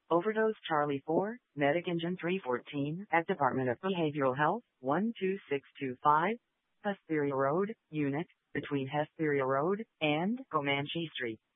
Overdose Charlie 4, Medic Engine 314, at Department of Behavioral Health, 12625, Hesperia Road, Unit, between Hesperia Road and Comanche Street.